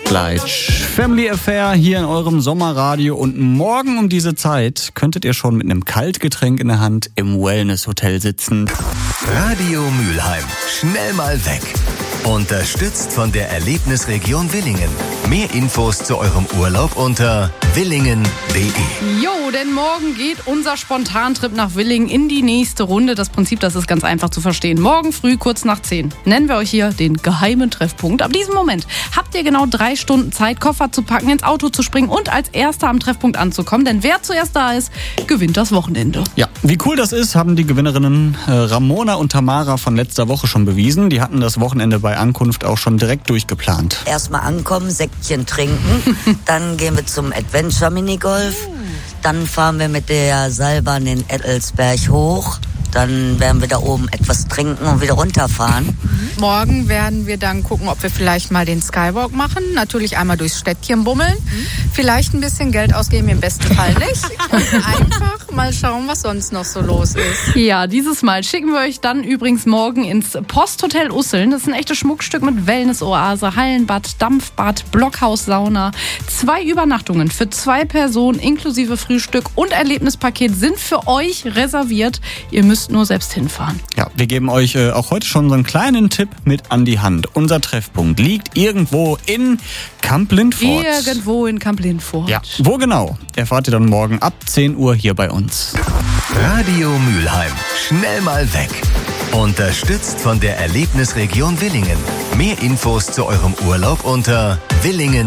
Fleisch. Family Affair hier in eurem Sommerradio und morgen um diese Zeit könntet ihr schon mit einem Kaltgetränk in der Hand im Wellness-Hotel sitzen. Radio Mülheim. Schnell mal weg. Unterstützt von der Erlebnisregion Willingen. Mehr Infos zu eurem Urlaub unter willingen.de. Jo, denn morgen geht unser Spontantrip nach Willingen in die nächste Runde. Das Prinzip, das ist ganz einfach zu verstehen. Morgen früh, kurz nach 10, nennen wir euch hier den geheimen Treffpunkt. Ab diesem Moment habt ihr genau 3 Stunden Zeit, Koffer zu packen, ins Auto zu springen und als Erster am Treffpunkt anzukommen. Denn wer zuerst da ist, gewinnt das Wochenende. Ja, wie cool das ist, haben die Gewinnerinnen Ramona und Tamara von letzter Woche schon bewiesen. Die hatten das Wochenende bei Ankunft auch schon direkt durchgeplant. Erstmal ankommen, Säckchen trinken, dann gehen wir zum Adventure Minigolf, dann fahren wir mit der Seilbahn den Ettelsberg hoch, dann werden wir da oben etwas trinken und wieder runterfahren. Morgen werden wir dann gucken, ob wir vielleicht mal den Skywalk machen. Natürlich einmal durchs Städtchen bummeln. Vielleicht ein bisschen Geld ausgeben, im besten Fall nicht. Und einfach mal schauen, was sonst noch so los ist. Ja, dieses Mal schicken wir euch dann übrigens morgen ins Posthotel Usseln. Das ist ein echtes Schmuckstück mit Wellness-Oase, Hallenbad, Dampfbad, Blockhaus-Sauna. 2 Übernachtungen für 2 Personen inklusive Frühstück und Erlebnispaket sind für euch reserviert. Ihr müsst nur selbst hinfahren. Ja, wir geben euch auch heute schon so einen kleinen Tipp mit an die Hand. Unser Treffpunkt liegt irgendwo in Kamp-Lindfort. Irgendwo in Kamp-Lindfort. Ja, wo genau? Erfahrt ihr dann morgen ab 10 Uhr hier bei uns. Radio Mülheim. Schnell mal weg. Unterstützt von der Erlebnisregion Willingen. Mehr Infos zu eurem Urlaub unter willingen.de.